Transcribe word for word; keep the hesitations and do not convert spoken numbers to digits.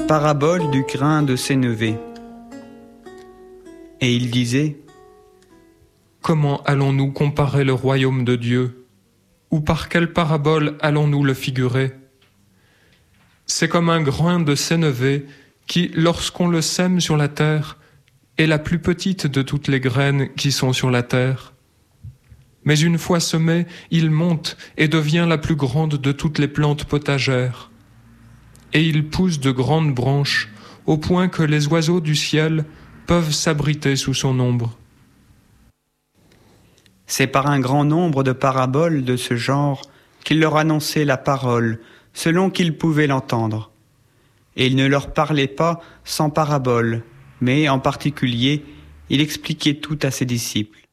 Parabole du grain de sénévé. Et il disait: Comment allons-nous comparer le royaume de Dieu? Ou par quelle parabole allons-nous le figurer? C'est comme un grain de sénévé qui, lorsqu'on le sème sur la terre, est la plus petite de toutes les graines qui sont sur la terre. Mais une fois semé, il monte et devient la plus grande de toutes les plantes potagères. Et il pousse de grandes branches, au point que les oiseaux du ciel peuvent s'abriter sous son ombre. C'est par un grand nombre de paraboles de ce genre qu'il leur annonçait la parole, selon qu'ils pouvaient l'entendre. Et il ne leur parlait pas sans paraboles, mais en particulier, il expliquait tout à ses disciples.